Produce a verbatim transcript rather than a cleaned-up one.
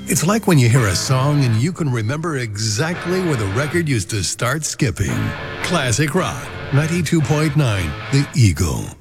It's like when you hear a song and you can remember exactly where the record used to start skipping. Classic Rock, ninety-two point nine, The Eagle.